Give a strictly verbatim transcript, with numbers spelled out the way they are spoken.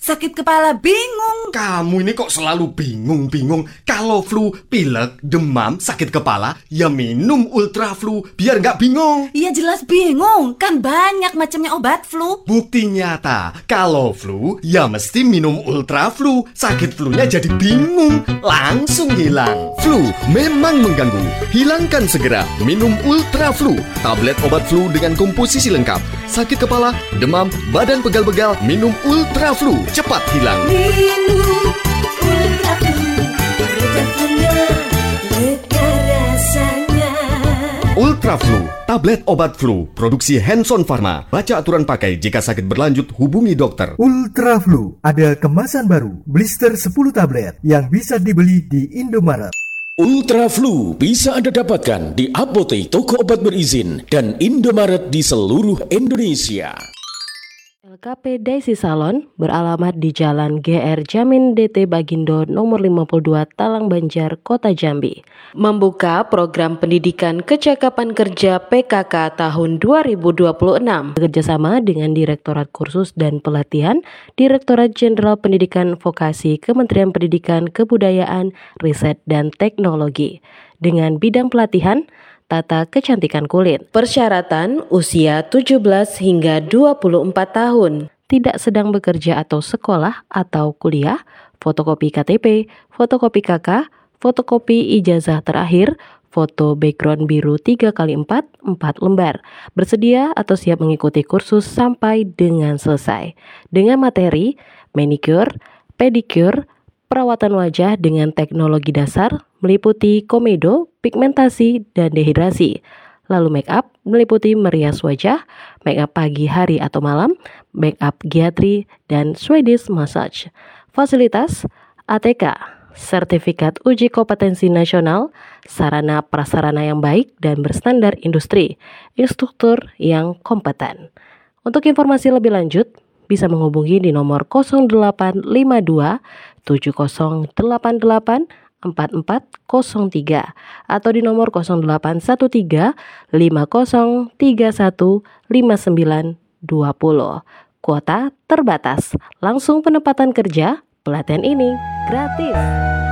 sakit kepala bingung. Kamu ini kok selalu bingung-bingung. Kalau flu, pilek, demam, sakit kepala, ya minum Ultra Flu biar nggak bingung. Iya jelas bingung, kan banyak macamnya obat flu. Bukti nyata, kalau flu, ya mesti minum Ultra Flu. Sakit flunya jadi bingung, langsung hilang. Flu memang mengganggu. Hilangkan segera. Minum Ultra Flu. Tablet obat flu dengan komposisi lengkap. Sakit kepala, demam, badan pegal-pegal, minum Ultra Flu. Cepat hilang. Minum Ultra Flu, redak flunya, lega rasanya. Ultra Flu, tablet obat flu, produksi Hanson Pharma. Baca aturan pakai, jika sakit berlanjut hubungi dokter. Ultra Flu ada kemasan baru, blister sepuluh tablet yang bisa dibeli di Indomaret. Ultra Flu bisa Anda dapatkan di apotek, toko obat berizin, dan Indomaret di seluruh Indonesia. L K P Daisy Salon beralamat di Jalan G R Jamin D T Bagindo nomor lima puluh dua Talang Banjar, Kota Jambi. Membuka program pendidikan kecakapan kerja P K K tahun dua ribu dua puluh enam bekerjasama dengan Direktorat Kursus dan Pelatihan, Direktorat Jenderal Pendidikan Vokasi, Kementerian Pendidikan, Kebudayaan, Riset, dan Teknologi. Dengan bidang pelatihan tata kecantikan kulit. Persyaratan usia tujuh belas hingga dua puluh empat tahun. Tidak sedang bekerja atau sekolah atau kuliah, fotokopi K T P, fotokopi K K, fotokopi ijazah terakhir, foto background biru tiga kali empat, empat lembar. Bersedia atau siap mengikuti kursus sampai dengan selesai. Dengan materi manicure, pedicure, perawatan wajah dengan teknologi dasar meliputi komedo, pigmentasi, dan dehidrasi. Lalu make up meliputi merias wajah, make up pagi, hari, atau malam, make up giatri, dan Swedish massage. Fasilitas A T K, sertifikat uji kompetensi nasional, sarana prasarana yang baik dan berstandar industri, instruktur yang kompeten. Untuk informasi lebih lanjut, bisa menghubungi di nomor nol delapan lima dua tujuh nol delapan delapan empat empat nol tiga atau di nomor nol delapan satu tiga lima nol tiga satu lima sembilan dua nol. Kuota terbatas. Langsung penempatan kerja, pelatihan ini gratis.